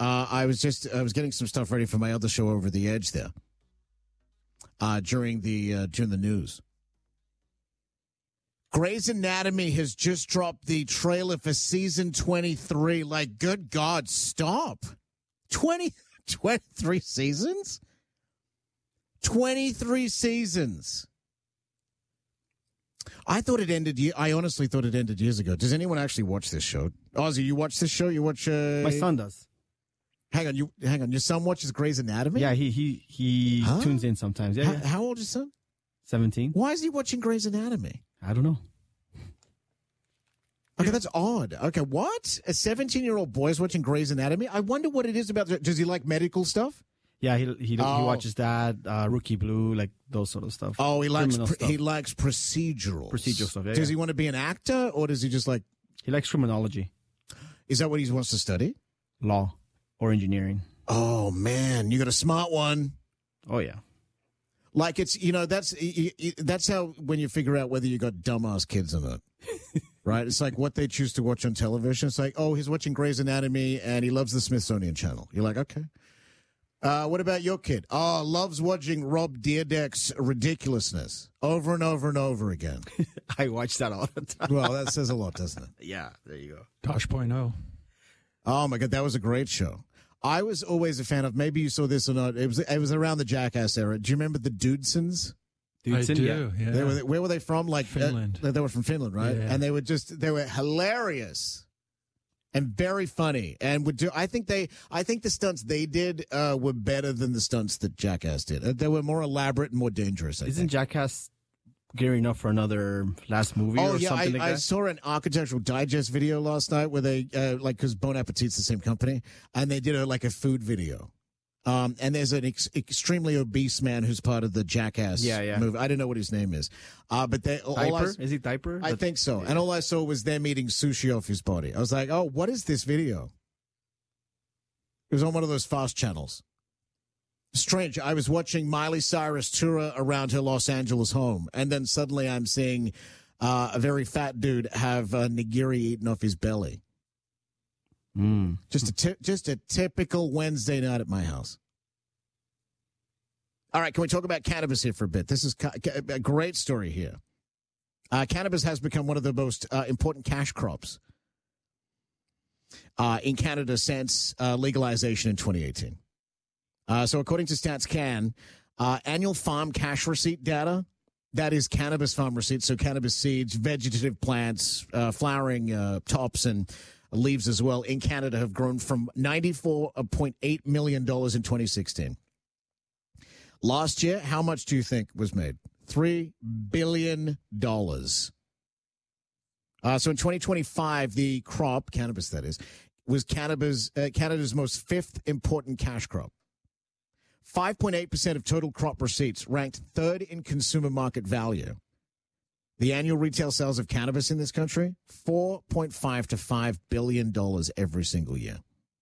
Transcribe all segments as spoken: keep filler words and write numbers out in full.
Uh, I was just I was getting some stuff ready for my other show, Over the Edge, there. Uh, during the uh, during the news. Grey's Anatomy has just dropped the trailer for season twenty-three. Like, good God, stop. twenty, twenty-three seasons? twenty-three seasons. I thought it ended. I honestly thought it ended years ago. Does anyone actually watch this show? Ozzy, you watch this show? You watch? Uh... My son does. Hang on, you hang on. Your son watches Grey's Anatomy? Yeah, he he he huh? tunes in sometimes. Yeah, how, yeah. How old is your son? Seventeen. Why is he watching Grey's Anatomy? I don't know. Okay, that's odd. Okay, what? A seventeen-year-old boy is watching Grey's Anatomy? I wonder what it is about. Does he like medical stuff? Yeah, he he, oh. he watches that, uh, Rookie Blue, like those sort of stuff. Oh, he likes Criminal pr- stuff. he likes procedural. Procedural stuff, yeah, Does yeah. he want to be an actor, or does he just like... He likes criminology. Is that what he wants to study? Law or engineering. Oh, man, you got a smart one. Oh, yeah. Like, it's, you know, that's that's how, when you figure out whether you got dumbass kids or not. Right? It's like what they choose to watch on television. It's like, oh, he's watching Grey's Anatomy and he loves the Smithsonian Channel. You're like, okay. Uh, what about your kid? Oh, loves watching Rob Dyrdek's ridiculousness over and over and over again. I watch that all the time. Well, that says a lot, doesn't it? Yeah, there you go. Tosh point oh. Oh, my God, that was a great show. I was always a fan of, maybe you saw this or not, it was it was around the Jackass era. Do you remember the Dudesons? Dudesen, I do, yeah. yeah. They were, where were they from? Like Finland. Uh, they were from Finland, right? Yeah. And they were just, they were hilarious and very funny. And would do, I think they, I think the stunts they did uh, were better than the stunts that Jackass did. Uh, They were more elaborate and more dangerous, I Isn't think. Jackass gearing up for another last movie Oh, or yeah, something I, like I that? saw an Architectural Digest video last night where they, uh, like, because Bon Appetit's the same company, and they did a, like a food video. Um, and there's an ex- extremely obese man who's part of the Jackass Yeah, yeah. movie. I don't know what his name is. Uh, but they, all I, Diaper? Is he Diaper? I The- think so. And all I saw was them eating sushi off his body. I was like, oh, what is this video? It was on one of those fast channels. Strange. I was watching Miley Cyrus tour around her Los Angeles home, and then suddenly I'm seeing uh, a very fat dude have uh, nigiri eaten off his belly. Mm. Just a ti- just a typical Wednesday night at my house. All right, can we talk about cannabis here for a bit? This is ca- ca- a great story here. Uh, cannabis has become one of the most uh, important cash crops uh, in Canada since uh, legalization in twenty eighteen. Uh, so according to StatsCan, uh, annual farm cash receipt data, that is cannabis farm receipts, so cannabis seeds, vegetative plants, uh, flowering uh, tops, and leaves as well, in Canada have grown from ninety-four point eight million dollars in twenty sixteen. Last year, how much do you think was made? three billion dollars. Uh, so in twenty twenty-five, the crop, cannabis that is, was Canada's, uh, Canada's most fifth important cash crop. five point eight percent of total crop receipts, ranked third in consumer market value. The annual retail sales of cannabis in this country, four point five to five billion dollars every single year.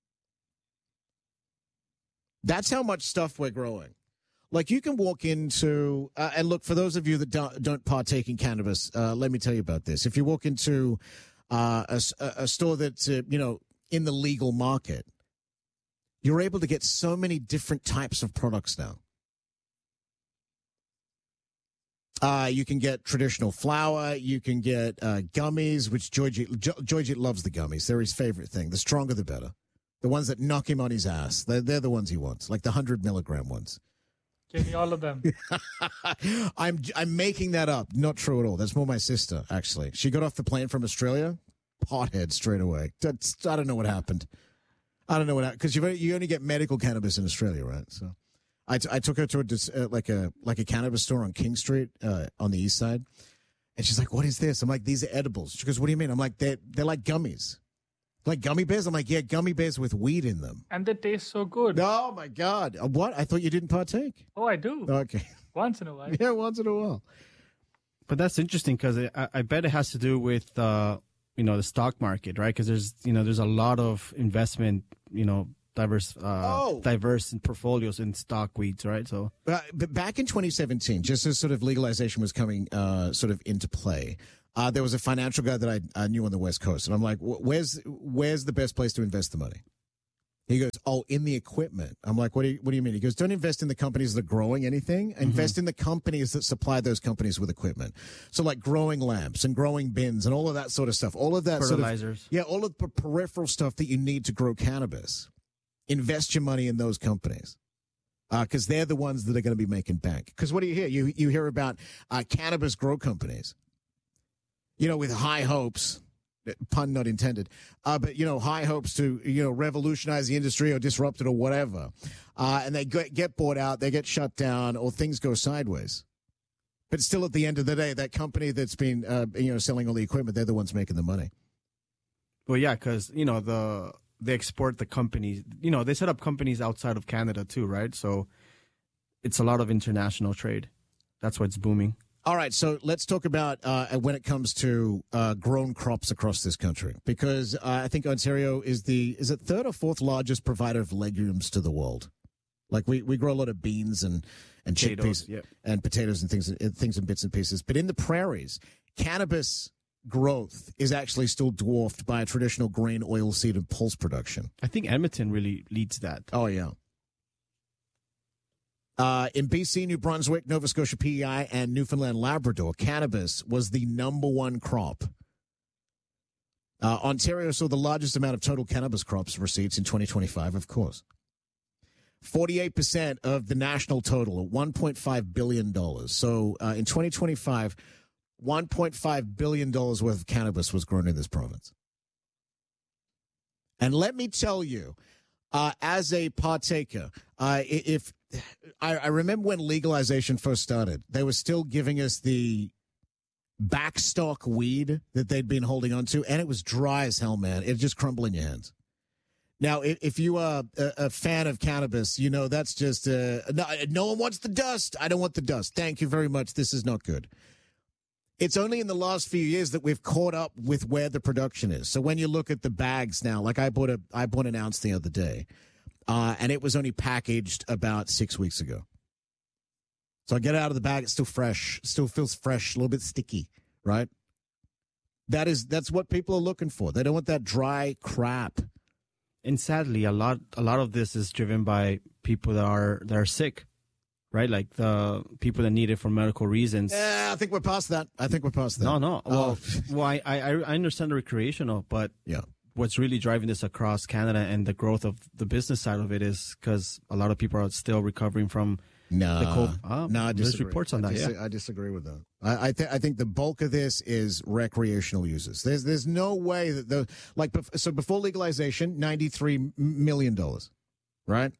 That's how much stuff we're growing. Like, you can walk into, uh, and look, for those of you that don't, don't partake in cannabis, uh, let me tell you about this. If you walk into uh, a, a store that's, uh, you know, in the legal market, you're able to get so many different types of products now. Uh, you can get traditional flour. You can get uh, gummies, which Georgie, Georgie loves the gummies. They're his favorite thing. The stronger, the better. The ones that knock him on his ass. They're, they're the ones he wants, like the one hundred milligram ones. Give me all of them. I'm I'm making that up. Not true at all. That's more my sister, actually. She got off the plane from Australia, pothead straight away. That's, I don't know what happened. I don't know what happened, because you you only get medical cannabis in Australia, right? So, I, t- I took her to a dis- uh, like a like a cannabis store on King Street uh, on the east side, and she's like, "What is this?" I'm like, "These are edibles." She goes, "What do you mean?" I'm like, "They they're like gummies, like gummy bears." I'm like, "Yeah, gummy bears with weed in them." And they taste so good. Oh my God! Uh, what? I thought you didn't partake. Oh, I do. Okay. Once in a while. Yeah, once in a while. But that's interesting, because I, I bet it has to do with uh, you know, the stock market, right? Because there's you know there's a lot of investment, you know, diverse uh, Oh. diverse in portfolios in stock weeds, right? So Uh, but back in twenty seventeen, just as sort of legalization was coming uh, sort of into play, uh, there was a financial guy that I, I knew on the West Coast, and I'm like, "Wh- "Where's where's the best place to invest the money?" He goes, oh, in the equipment. I'm like, what do you, what do you mean? He goes, don't invest in the companies that are growing anything. Invest mm-hmm. in the companies that supply those companies with equipment. So like growing lamps and growing bins and all of that sort of stuff. All of that fertilizers. Sort of, yeah, all of the peripheral stuff that you need to grow cannabis. Invest your money in those companies. Because uh, they're the ones that are going to be making bank. Because what do you hear? You, you hear about uh, cannabis grow companies, you know, with high hopes. Pun not intended, uh, but, you know, high hopes to, you know, revolutionize the industry or disrupt it or whatever. Uh, and they get, get bought out, they get shut down, or things go sideways. But still, at the end of the day, that company that's been, uh, you know, selling all the equipment, they're the ones making the money. Well, yeah, because, you know, the they export the companies, you know, they set up companies outside of Canada too, right? So it's a lot of international trade. That's why it's booming. All right, so let's talk about uh, when it comes to uh, grown crops across this country, because uh, I think Ontario is the is it third or fourth largest provider of legumes to the world. Like we, we grow a lot of beans and and potatoes, chickpeas yep. and potatoes and things and things in bits and pieces. But in the prairies, cannabis growth is actually still dwarfed by a traditional grain, oilseed, and pulse production. I think Edmonton really leads that. Oh yeah. Uh, in B C, New Brunswick, Nova Scotia, P E I, and Newfoundland, Labrador, cannabis was the number one crop. Uh, Ontario saw the largest amount of total cannabis crops receipts in twenty twenty-five, of course. forty-eight percent of the national total, one point five billion dollars. So uh, in twenty twenty-five, one point five billion dollars worth of cannabis was grown in this province. And let me tell you, uh, as a partaker, uh, if I, I remember when legalization first started, they were still giving us the backstock weed that they'd been holding on to, and it was dry as hell, man. It just crumbled in your hands. Now, if, if you are a, a fan of cannabis, you know that's just uh, no, no one wants the dust. I don't want the dust. Thank you very much. This is not good. It's only in the last few years that we've caught up with where the production is. So when you look at the bags now, like I bought a I bought an ounce the other day. Uh, and it was only packaged about six weeks ago. So I get it out of the bag. It's still fresh. Still feels fresh, a little bit sticky, right? That is, that's what people are looking for. They don't want that dry crap. And sadly, a lot a lot of this is driven by people that are that are sick, right? Like the people that need it for medical reasons. Yeah, I think we're past that. I think we're past that. No, no. Well, oh. well I, I, I understand the recreational, but yeah. What's really driving this across Canada and the growth of the business side of it is because a lot of people are still recovering from no, the COVID. Oh, no, I there's disagree. reports on I that. dis- yeah, I disagree with that. I I, th- I think the bulk of this is recreational users. There's there's no way that the like bef- so before legalization, ninety-three million dollars, right?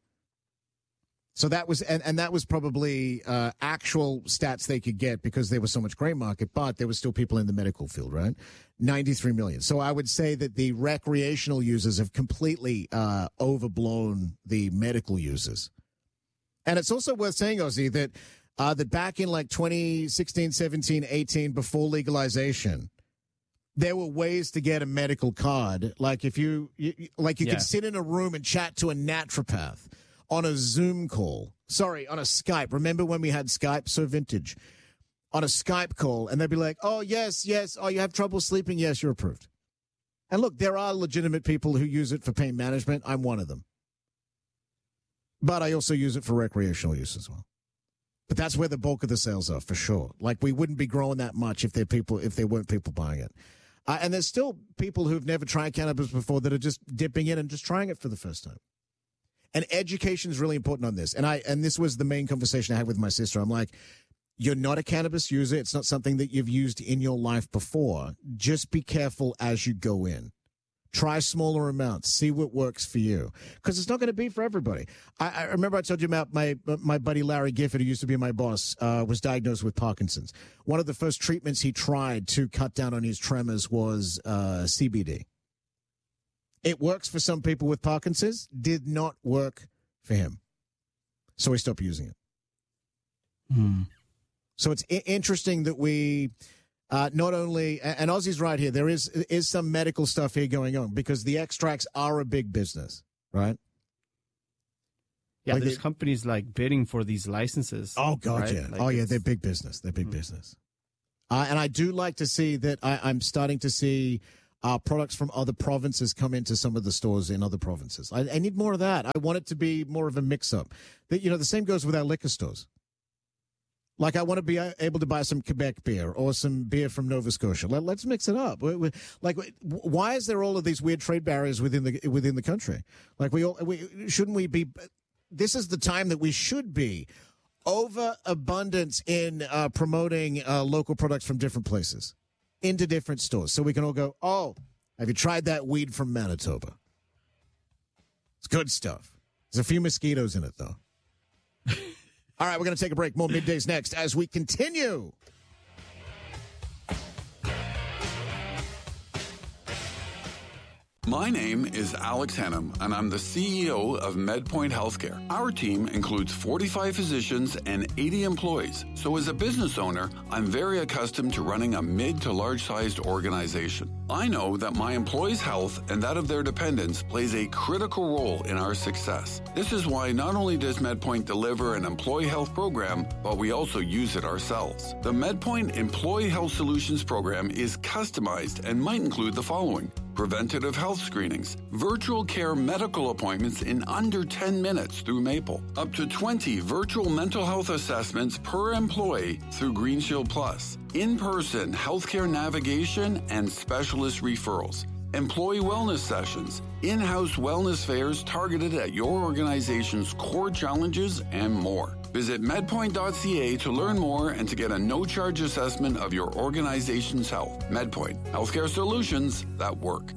So that was, and, and that was probably uh, actual stats they could get because there was so much gray market, but there was still people in the medical field, right? ninety-three million. So I would say that the recreational users have completely uh, overblown the medical users. And it's also worth saying, Ozzy, that uh, that back in like twenty sixteen, seventeen, eighteen, before legalization, there were ways to get a medical card. Like if you, you like you yeah. could sit in a room and chat to a naturopath on a Zoom call. Sorry, on a Skype. Remember when we had Skype? So vintage. On a Skype call, and they'd be like, oh, yes, yes. Oh, you have trouble sleeping? Yes, you're approved. And look, there are legitimate people who use it for pain management. I'm one of them. But I also use it for recreational use as well. But that's where the bulk of the sales are, for sure. Like, we wouldn't be growing that much if there people if there weren't people buying it. Uh, and there's still people who've never tried cannabis before that are just dipping in and just trying it for the first time. And education is really important on this. And I and this was the main conversation I had with my sister. I'm like, you're not a cannabis user. It's not something that you've used in your life before. Just be careful as you go in. Try smaller amounts. See what works for you. Because it's not going to be for everybody. I, I remember I told you about my my buddy Larry Gifford, who used to be my boss, uh, was diagnosed with Parkinson's. One of the first treatments he tried to cut down on his tremors was uh, C B D. It works for some people with Parkinson's. Did not work for him. So he stopped using it. Hmm. So it's I- interesting that we uh, not only, and Ozzy's right here, there is is some medical stuff here going on because the extracts are a big business, right? Yeah, like there's they, companies like bidding for these licenses. Oh, God, right? yeah. Like oh, yeah, they're big business. They're big mm-hmm. business. Uh, and I do like to see that I, I'm starting to see uh, products from other provinces come into some of the stores in other provinces. I, I need more of that. I want it to be more of a mix-up. That, you know, the same goes with our liquor stores. Like, I want to be able to buy some Quebec beer or some beer from Nova Scotia. Let, let's mix it up. We, we, like, why is there all of these weird trade barriers within the within the country? Like, we all we shouldn't we be? This is the time that we should be overabundance in uh, promoting uh, local products from different places into different stores, so we can all go, oh, have you tried that weed from Manitoba? It's good stuff. There's a few mosquitoes in it, though. All right, we're going to take a break. More Middays next as we continue. My name is Alex Hennum, and I'm the C E O of MedPoint Healthcare. Our team includes forty-five physicians and eighty employees. So as a business owner, I'm very accustomed to running a mid to large-sized organization. I know that my employees' health and that of their dependents plays a critical role in our success. This is why not only does MedPoint deliver an employee health program, but we also use it ourselves. The MedPoint Employee Health Solutions program is customized and might include the following: preventative health screenings, virtual care medical appointments in under ten minutes through Maple, up to twenty virtual mental health assessments per employee through Green Shield Plus, in-person healthcare navigation and specialist referrals, employee wellness sessions, in-house wellness fairs targeted at your organization's core challenges, and more. Visit medpoint dot c a to learn more and to get a no-charge assessment of your organization's health. MedPoint, healthcare solutions that work.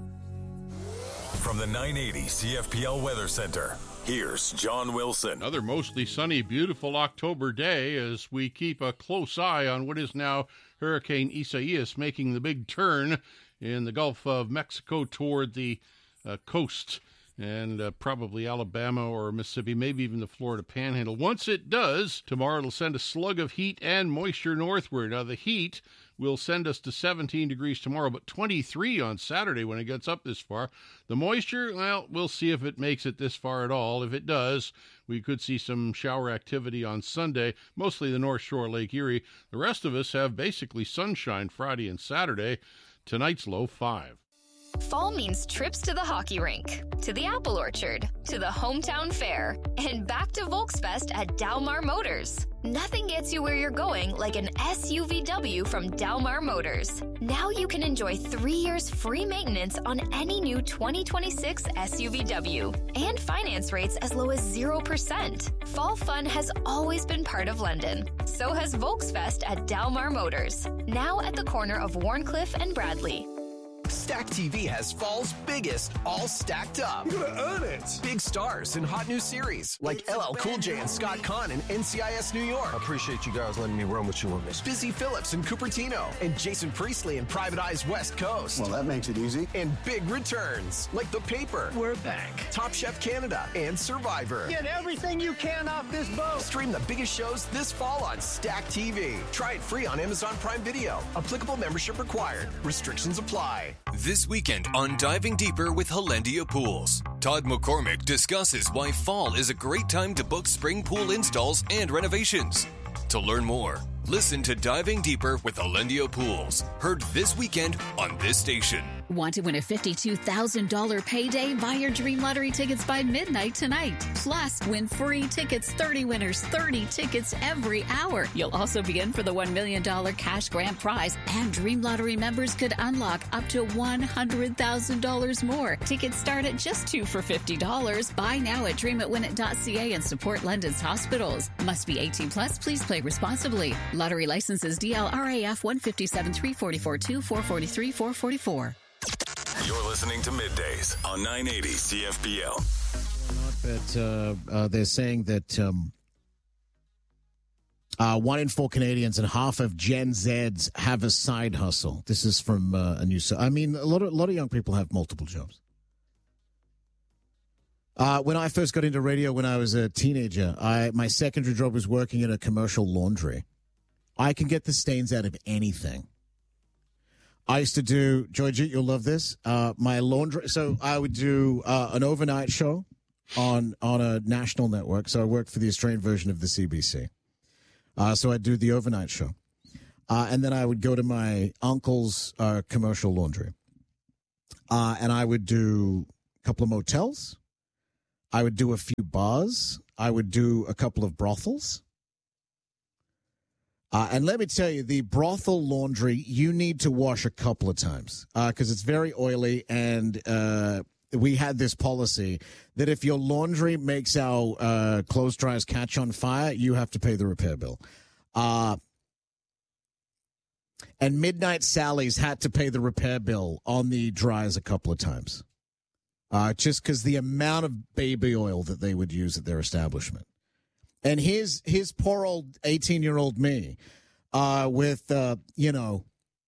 From the nine eighty C F P L Weather Center, here's John Wilson. Another mostly sunny, beautiful October day as we keep a close eye on what is now Hurricane Isaias making the big turn in the Gulf of Mexico toward the uh, coast and uh, probably Alabama or Mississippi, maybe even the Florida Panhandle. Once it does, tomorrow it'll send a slug of heat and moisture northward. Now, the heat will send us to seventeen degrees tomorrow, but twenty-three on Saturday when it gets up this far. The moisture, well, we'll see if it makes it this far at all. If it does, we could see some shower activity on Sunday, mostly the North Shore, Lake Erie. The rest of us have basically sunshine Friday and Saturday. Tonight's low five. Fall means trips to the hockey rink, to the apple orchard, to the hometown fair, and back to Volksfest at Dalmar Motors. Nothing gets you where you're going like an S U V W from Dalmar Motors. Now you can enjoy three years free maintenance on any new twenty twenty-six S U V W and finance rates as low as zero percent. Fall fun has always been part of London. So has Volksfest at Dalmar Motors, now at the corner of Warncliffe and Bradley. Stack T V has fall's biggest, all stacked up. You're gonna earn it. Big stars and hot new series like L L Cool J and Scott Conn in N C I S New York. I appreciate you guys letting me run with you on this. Busy Phillips and Cupertino and Jason Priestley in Private Eye's West Coast. Well, that makes it easy. And big returns like The Paper. We're back. Top Chef Canada and Survivor. Get everything you can off this boat. Stream the biggest shows this fall on Stack T V. Try it free on Amazon Prime Video. Applicable membership required. Restrictions apply. This weekend on Diving Deeper with Hollandia Pools, Todd McCormick discusses why fall is a great time to book spring pool installs and renovations. To learn more, listen to Diving Deeper with Hollandia Pools, heard this weekend on this station. Want to win a fifty-two thousand dollars payday? Buy your Dream Lottery tickets by midnight tonight. Plus, win free tickets, thirty winners, thirty tickets every hour. You'll also be in for the one million dollars cash grand prize, and Dream Lottery members could unlock up to one hundred thousand dollars more. Tickets start at just two for fifty dollars. Buy now at dream it win it dot c a and support London's hospitals. Must be eighteen plus. Please play responsibly. Lottery licenses D L R A F one five seven three four four two four four three four four four. You're listening to Middays on nine eighty C F P L. But uh, uh, they're saying that um, uh, one in four Canadians and half of Gen Zs have a side hustle. This is from uh, a new. I mean, a lot of a lot of young people have multiple jobs. Uh, when I first got into radio, when I was a teenager, I my secondary job was working in a commercial laundry. I can get the stains out of anything. I used to do, Georgia, you'll love this, uh, my laundry. So I would do uh, an overnight show on on a national network. So I worked for the Australian version of the C B C. Uh, so I'd do the overnight show. Uh, and then I would go to my uncle's uh, commercial laundry. uh, and I would do a couple of motels. I would do a few bars. I would do a couple of brothels. Uh, and let me tell you, the brothel laundry, you need to wash a couple of times because uh, it's very oily. And uh, we had this policy that if your laundry makes our uh, clothes dryers catch on fire, you have to pay the repair bill. Uh, and Midnight Sally's had to pay the repair bill on the dryers a couple of times. Uh, just because the amount of baby oil that they would use at their establishment. And his his poor old eighteen-year-old me uh, with, uh, you know,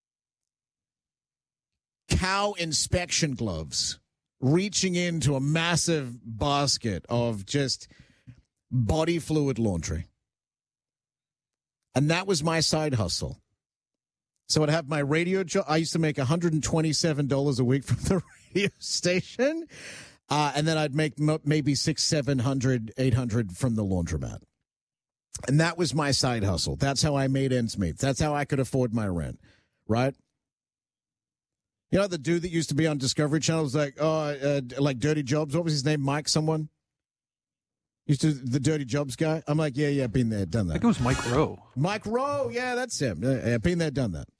cow inspection gloves, reaching into a massive basket of just body fluid laundry. And that was my side hustle. So I'd have my radio job. I used to make one hundred twenty-seven dollars a week from the radio station. Uh, and then I'd make m- maybe six, seven hundred, eight hundred from the laundromat. And that was my side hustle. That's how I made ends meet. That's how I could afford my rent, right? You know, the dude that used to be on Discovery Channel was like, oh, uh, like Dirty Jobs. What was his name? Mike someone? Used to, the Dirty Jobs guy? I'm like, yeah, yeah, been there, done that. I think it was Mike Rowe. Mike Rowe, yeah, that's him. Yeah, been there, done that.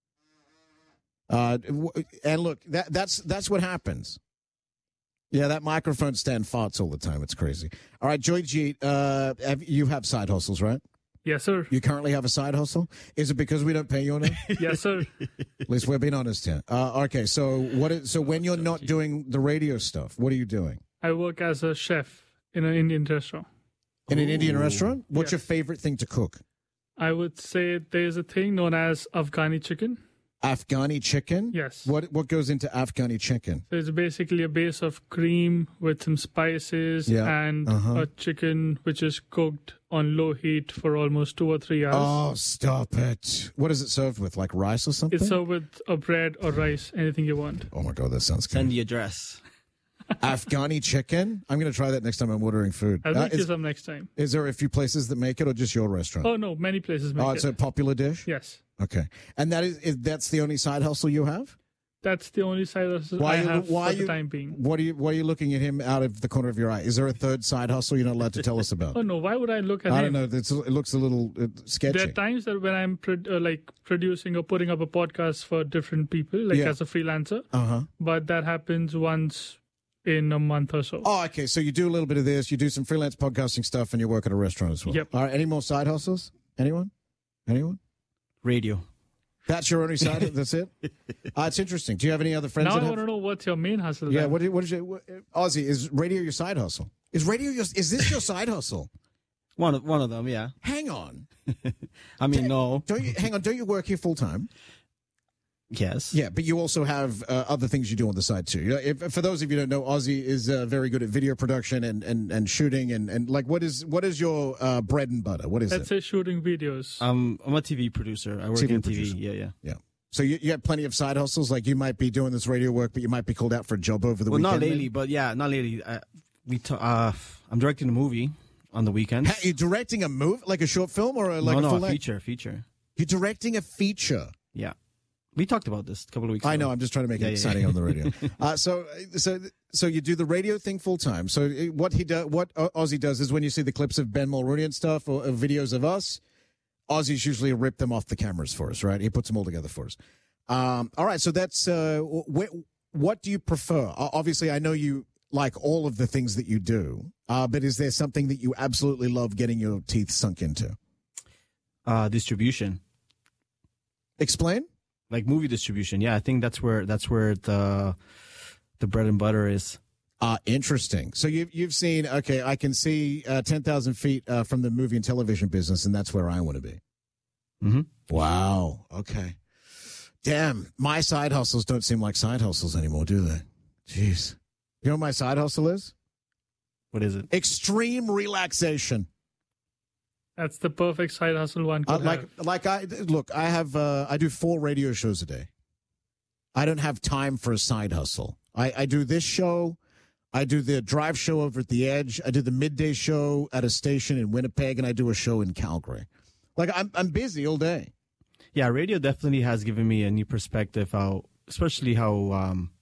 Uh, and look, that that's that's what happens. Yeah, that microphone stand farts all the time. It's crazy. All right, Joy G, uh, have, you have side hustles, right? Yes, sir. You currently have a side hustle? Is it because we don't pay you enough? Yes, sir. At least we're being honest here. Uh, okay, so what? Is, so when you're not doing the radio stuff, what are you doing? I work as a chef in an Indian restaurant. In an Ooh. Indian restaurant? What's Yes. your favorite thing to cook? I would say there's a thing known as Afghani chicken. Afghani chicken? Yes. What What goes into Afghani chicken? So it's basically a base of cream with some spices Yeah. and Uh-huh. a chicken which is cooked on low heat for almost two or three hours. Oh, stop it. What is it served with? Like rice or something? It's served with a bread or rice, anything you want. Oh, my God, that sounds good. Send the address. Afghani chicken? I'm going to try that next time I'm ordering food. I'll Uh, make you is, some next time. is there a few places that make it or just your restaurant? Oh, no, many places make Oh, it. it's a popular dish? Yes. Okay. And that is, is that's the only side hustle you have? That's the only side hustle Why I are you- have why for are the you- time being. What are you Why are you looking at him out of the corner of your eye? Is there a third side hustle you're not allowed to tell us about? Oh, no, why would I look at I him? don't know. It's, it looks a little uh, sketchy. There are times that when I'm pro- uh, like producing or putting up a podcast for different people, like Yeah. as a freelancer, Uh-huh. but that happens once in a month or so. Oh, okay. So you do a little bit of this, you do some freelance podcasting stuff, and you work at a restaurant as well. Yep. All right. Any more side hustles? Anyone? Anyone? Radio. That's your only side? That's it? Uh, it's interesting. Do you have any other friends now that I have? want to know what's your main hustle. Yeah. then. What, do- what is your what, Ozzy? Is radio your side hustle? Is radio your? Is this your side hustle? One of one of them, yeah. Hang on. I mean, no. Don't you hang on? Don't you work here full time? Yes. Yeah, but you also have uh, other things you do on the side too. You know, if, for those of you who don't know, Ozzy is uh, very good at video production and, and, and shooting and, and like what is what is your uh, bread and butter? What is Let's it? say shooting videos. Um, I'm a T V producer. I work T V in producer. T V. Yeah, yeah. Yeah. So you, you have plenty of side hustles. Like you might be doing this radio work, but you might be called out for a job over the Well, weekend. not lately, maybe? but yeah, not lately. Uh, we t- uh, I'm directing a movie on the weekends. Ha, you're directing a movie, like a short film, or a, like no, a no, full a length? feature, feature. You're directing a feature. Yeah, we talked about this a couple of weeks ago. I know. I'm just trying to make Yeah, it yeah, exciting yeah. on the radio. uh, so, so, so you do the radio thing full time. So, uh, what he does, what O- Ozzy does, is when you see the clips of Ben Mulrooney and stuff, or, or videos of us, Ozzy's usually ripped them off the cameras for us, right? He puts them all together for us. Um, all right. So that's uh, wh- what do you prefer? O- Obviously, I know you like all of the things that you do, uh, but is there something that you absolutely love getting your teeth sunk into? Uh, distribution, Explain. like movie distribution. Yeah, I think that's where that's where the the bread and butter is. Uh, interesting. So you've, you've seen, okay, I can see uh, ten thousand feet uh, from the movie and television business, and that's where I want to be. Mm-hmm. Wow. Okay. Damn, my side hustles don't seem like side hustles anymore, do they? Jeez. You know what my side hustle is? What is it? Extreme relaxation. That's the perfect side hustle one could Uh, like, have. like I look, I have, uh, I do four radio shows a day. I don't have time for a side hustle. I, I do this show. I do the drive show over at the Edge. I do the midday show at a station in Winnipeg, and I do a show in Calgary. Like I'm, I'm busy all day. Yeah, radio definitely has given me a new perspective. How, especially how um,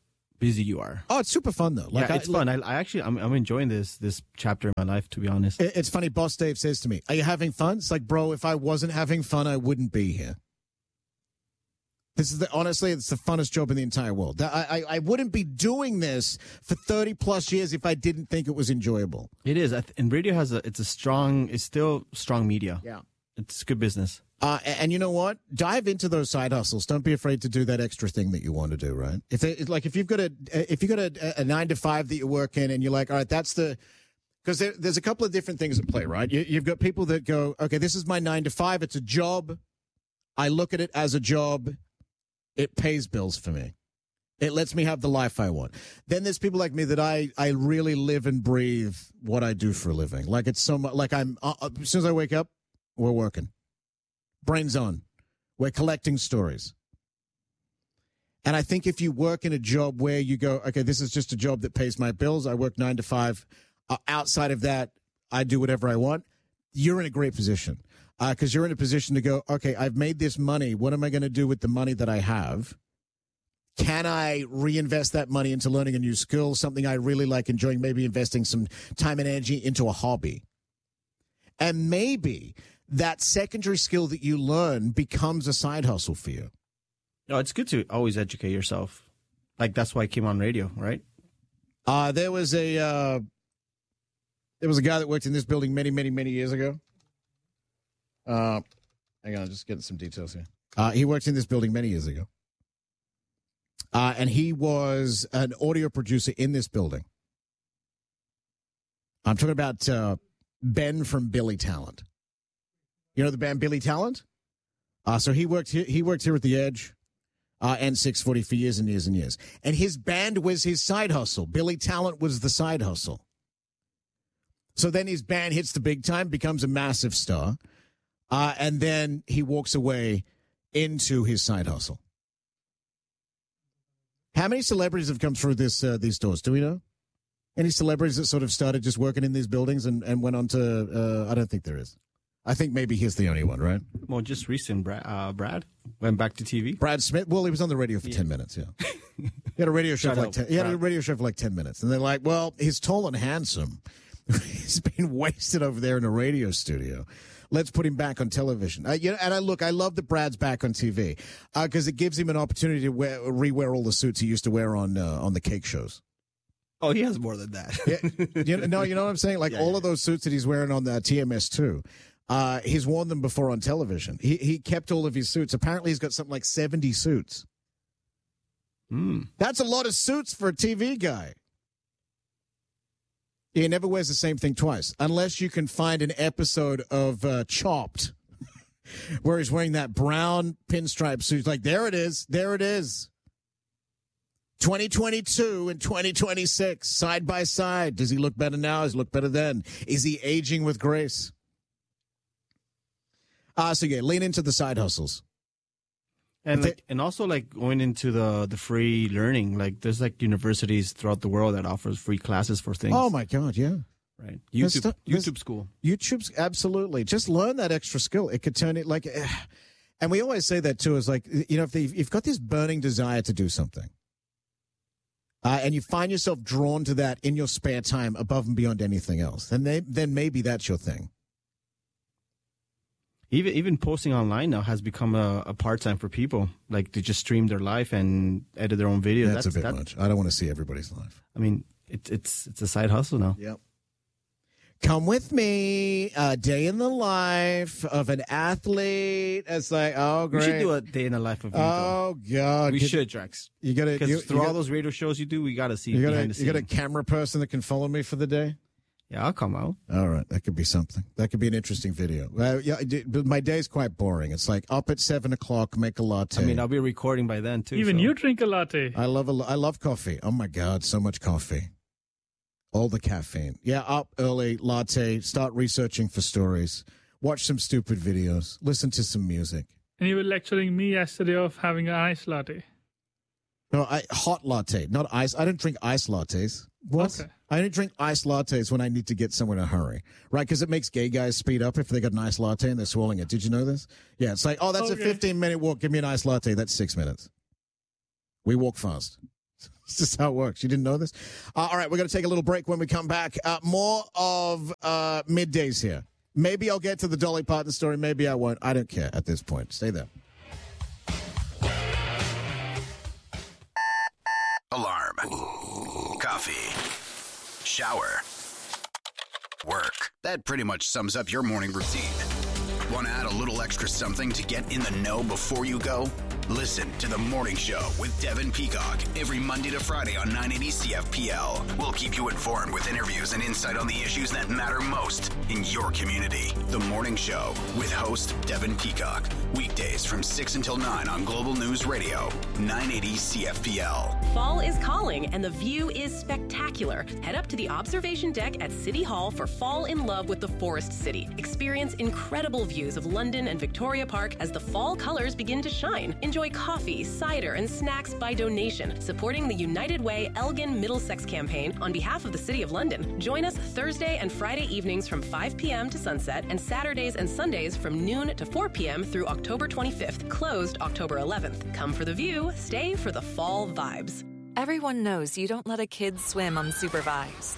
busy you are. Oh, it's super fun though. Like yeah, I, it's fun. I, I actually, I'm, I'm enjoying this this chapter in my life, to be honest. It, it's funny. Boss Dave says to me, "Are you having fun?" It's like, bro, if I wasn't having fun, I wouldn't be here. This is the, honestly, it's the funnest job in the entire world. I, I, I wouldn't be doing this for thirty plus years if I didn't think it was enjoyable. It is. I th- and radio has a, it's a strong, it's still strong media. Yeah. It's good business. Uh, and you know what? Dive into those side hustles. Don't be afraid to do that extra thing that you want to do, right? If they, like, if you've got a, if you've got a, a nine to five that you work in and you're like, all right, that's the, because there, there's a couple of different things at play, right? You, you've got people that go, okay, this is my nine to five. It's a job. I look at it as a job. It pays bills for me. It lets me have the life I want. Then there's people like me that I, I really live and breathe what I do for a living. Like it's so much, like I'm, uh, as soon as I wake up, we're working. Brains on. We're collecting stories. And I think if you work in a job where you go, okay, this is just a job that pays my bills. I work nine to five. Uh, outside of that, I do whatever I want. You're in a great position. Because uh, you're in a position to go, okay, I've made this money. What am I going to do with the money that I have? Can I reinvest that money into learning a new skill, something I really like enjoying, maybe investing some time and energy into a hobby? And maybe that secondary skill that you learn becomes a side hustle for you. No, it's good to always educate yourself. Like, that's why I came on radio, right? Uh, there was a uh, there was a guy that worked in this building many, many, many years ago. Uh, hang on, just getting some details here. Uh, he worked in this building many years ago. Uh, and he was an audio producer in this building. I'm talking about uh, Ben from Billy Talent. You know the band Billy Talent? Uh, so he worked here, he worked here at the Edge uh, and six forty for years and years and years. And his band was his side hustle. Billy Talent was the side hustle. So then his band hits the big time, becomes a massive star. Uh, and then he walks away into his side hustle. How many celebrities have come through this uh, these doors? Do we know? Any celebrities that sort of started just working in these buildings and, and went on to, uh, I don't think there is. I think maybe he's the only one, right? Well, just recent, Brad, uh, Brad went back to T V. Brad Smith? Well, he was on the radio for yeah. ten minutes, yeah. He had a radio show Shut for like up, ten, he had Brad. a radio show for like ten minutes. And they're like, well, he's tall and handsome. He's been wasted over there in a radio studio. Let's put him back on television. Uh, you know, and I look, I love that Brad's back on T V because uh, it gives him an opportunity to wear, re-wear all the suits he used to wear on uh, on the cake shows. Oh, he has more than that. yeah, you know, no, you know what I'm saying? Like yeah, all yeah. of those suits that he's wearing on the T M S two, uh, he's worn them before on television. He he kept all of his suits. Apparently, he's got something like seventy suits. Mm. That's a lot of suits for a T V guy. He never wears the same thing twice, unless you can find an episode of uh, Chopped where he's wearing that brown pinstripe suit. Like, there it is. There it is. twenty twenty-two and twenty twenty-six, side by side. Does he look better now? Does he look better then? Is he aging with grace? Uh, so, yeah, lean into the side hustles. And like, and also like going into the, the free learning, like there's like universities throughout the world that offers free classes for things. Oh my God, yeah, right. YouTube, stu- YouTube school, YouTube's absolutely. Just learn that extra skill. It could turn it like, and we always say that too. Is like, you know, if they, you've got this burning desire to do something, uh, and you find yourself drawn to that in your spare time above and beyond anything else, then they, then maybe that's your thing. Even even posting online now has become a, a part time for people. Like to just stream their life and edit their own videos. That's, that's a bit that, much. I don't want to see everybody's life. I mean, it's it's it's a side hustle now. Yep. Come with me, a day in the life of an athlete. It's like, oh, great. We should do a day in the life of you. Oh, God. We Get, should, Drax. You got to Because through you all gotta, those radio shows you do, we got to see you gotta, behind the You got a scene. camera person that can follow me for the day? Yeah, I'll come out. All right. That could be something. That could be an interesting video. Uh, yeah, but my day's quite boring. It's like up at seven o'clock, make a latte. I mean, I'll be recording by then, too. Even so. you drink a latte. I love, a, I love coffee. Oh, my God. So much coffee. All the caffeine. Yeah, up early, latte, start researching for stories, watch some stupid videos, listen to some music. And you were lecturing me yesterday of having an ice latte. No, I, hot latte, not ice. I don't drink ice lattes. What? Okay. I only drink iced lattes when I need to get somewhere in a hurry, right? Because it makes gay guys speed up if they got an iced latte and they're swallowing it. Did you know this? Yeah, it's like, oh, that's okay. a fifteen-minute walk. Give me an iced latte. That's six minutes. We walk fast. This is how it works. You didn't know this? Uh, all right, we're going to take a little break. When we come back, uh, more of uh, middays here. Maybe I'll get to the Dolly Parton story. Maybe I won't. I don't care at this point. Stay there. Alarm. Coffee. Shower. Work. That pretty much sums up your morning routine. Want to add a little extra something to get in the know before you go? Listen to The Morning Show with Devin Peacock every Monday to Friday on nine eighty C F P L. We'll keep you informed with interviews and insight on the issues that matter most in your community. The Morning Show with host Devin Peacock. Weekdays from six until nine on Global News Radio, nine eighty C F P L. Fall is calling and the view is spectacular. Head up to the observation deck at City Hall for Fall in Love with the Forest City. Experience incredible views of London and Victoria Park as the fall colors begin to shine. Enjoy coffee, cider, and snacks by donation, supporting the United Way Elgin Middlesex campaign on behalf of the City of London. Join us Thursday and Friday evenings from five p.m. to sunset and Saturdays and Sundays from noon to four p.m. through October twenty-fifth, closed October eleventh. Come for the view, stay for the fall vibes. Everyone knows you don't let a kid swim unsupervised.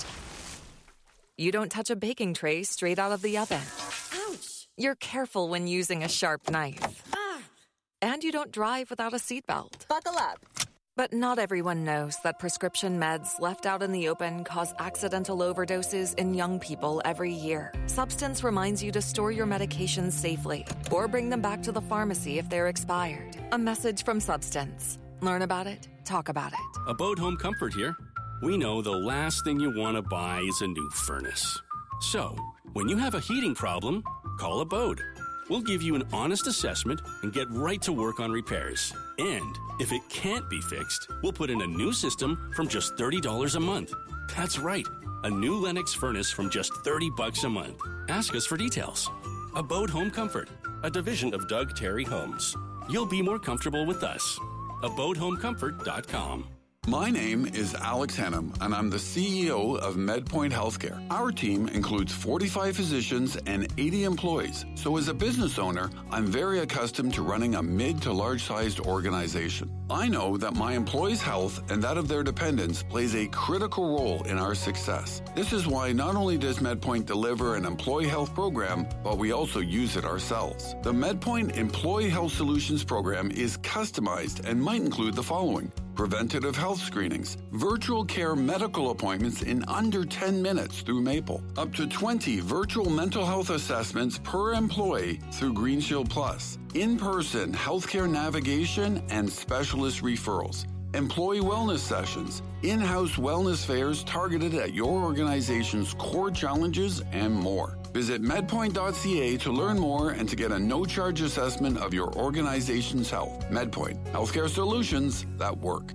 You don't touch a baking tray straight out of the oven. Ouch! You're careful when using a sharp knife. Ah! And you don't drive without a seatbelt. Buckle up. But not everyone knows that prescription meds left out in the open cause accidental overdoses in young people every year. Substance reminds you to store your medications safely or bring them back to the pharmacy if they're expired. A message from Substance. Learn about it, talk about it. Abode Home Comfort here. We know the last thing you want to buy is a new furnace. So, when you have a heating problem, call Abode. We'll give you an honest assessment and get right to work on repairs. And if it can't be fixed, we'll put in a new system from just thirty dollars a month. That's right, a new Lennox furnace from just thirty bucks a month. Ask us for details. Abode Home Comfort, a division of Doug Terry Homes. You'll be more comfortable with us. abode home comfort dot com. My name is Alex Hannum, and I'm the C E O of MedPoint Healthcare. Our team includes forty-five physicians and eighty employees. So as a business owner, I'm very accustomed to running a mid to large-sized organization. I know that my employees' health and that of their dependents plays a critical role in our success. This is why not only does MedPoint deliver an employee health program, but we also use it ourselves. The MedPoint Employee Health Solutions program is customized and might include the following: preventative health screenings, virtual care medical appointments in under ten minutes through Maple, up to twenty virtual mental health assessments per employee through Green Shield Plus, in-person healthcare navigation and specialist referrals, employee wellness sessions, in-house wellness fairs targeted at your organization's core challenges, and more. Visit medpoint dot c a to learn more and to get a no-charge assessment of your organization's health. MedPoint, healthcare solutions that work.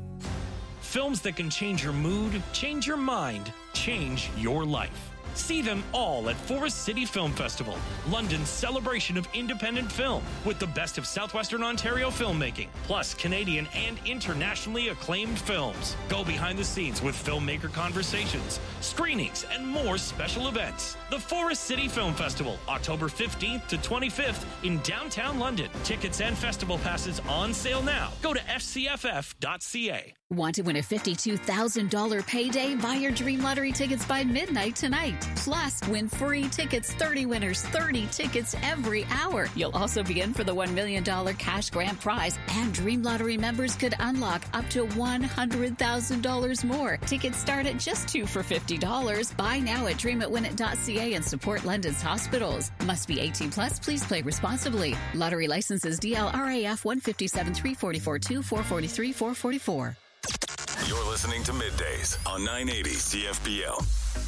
Films that can change your mood, change your mind, change your life. See them all at Forest City Film Festival, London's celebration of independent film, with the best of Southwestern Ontario filmmaking, plus Canadian and internationally acclaimed films. Go behind the scenes with filmmaker conversations, screenings, and more special events. The Forest City Film Festival, October fifteenth to twenty-fifth in downtown London. Tickets and festival passes on sale now. Go to f c f f dot c a. Want to win a fifty-two thousand dollars payday? Buy your Dream Lottery tickets by midnight tonight. Plus, win free tickets, thirty winners, thirty tickets every hour. You'll also be in for the one million dollars cash grand prize, and Dream Lottery members could unlock up to one hundred thousand dollars more. Tickets start at just two for fifty dollars. Buy now at dream it win it dot c a and support London's hospitals. Must be eighteen plus. Please play responsibly. Lottery licenses D L R A F one five seven three four four two four four three four four four. You're listening to Middays on nine eighty C F P L.